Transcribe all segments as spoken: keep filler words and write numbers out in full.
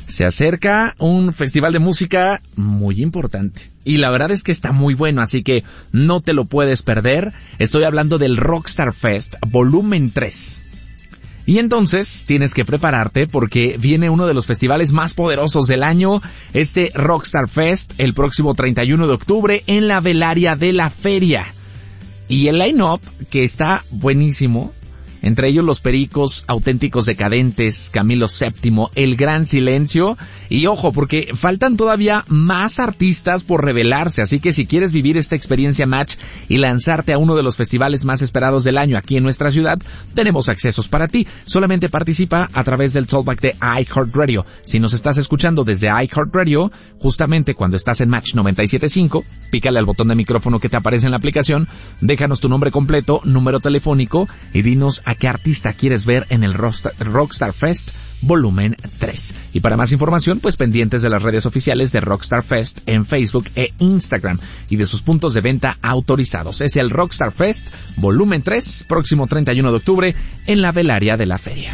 Se acerca un festival de música muy importante. Y la verdad es que está muy bueno, así que no te lo puedes perder. Estoy hablando del Rockstar Fest Volumen tres. Y entonces tienes que prepararte porque viene uno de los festivales más poderosos del año, este Rockstar Fest, el próximo treinta y uno de octubre en la Velaria de la Feria. Y el line-up, que está buenísimo, entre ellos los Pericos, Auténticos Decadentes, Camilo séptimo, El Gran Silencio. Y ojo, porque faltan todavía más artistas por revelarse, así que si quieres vivir esta experiencia Match y lanzarte a uno de los festivales más esperados del año aquí en nuestra ciudad, tenemos accesos para ti. Solamente participa a través del talkback de iHeartRadio. Si nos estás escuchando desde iHeartRadio, justamente cuando estás en Match noventa y siete punto cinco, pícale al botón de micrófono que te aparece en la aplicación, déjanos tu nombre completo, número telefónico y dinos a qué artista quieres ver en el Rockstar Fest Volumen tres. Y para más información, pues pendientes de las redes oficiales de Rockstar Fest en Facebook e Instagram y de sus puntos de venta autorizados. Es el Rockstar Fest Volumen tres, próximo treinta y uno de octubre en la Velaria de la Feria.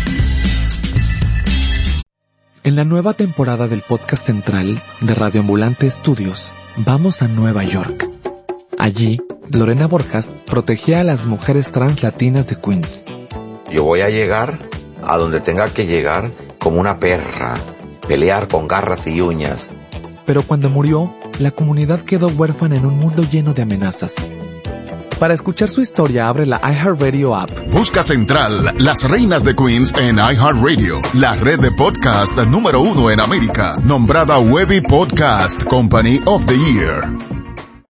En la nueva temporada del podcast central de Radio Ambulante Estudios, vamos a Nueva York. Allí, Lorena Borjas protegía a las mujeres trans latinas de Queens. Yo voy a llegar a donde tenga que llegar como una perra, pelear con garras y uñas. Pero cuando murió, la comunidad quedó huérfana en un mundo lleno de amenazas. Para escuchar su historia, abre la iHeartRadio app. Busca Central, Las Reinas de Queens en iHeartRadio, la red de podcast número uno en América, nombrada Webby Podcast Company of the Year.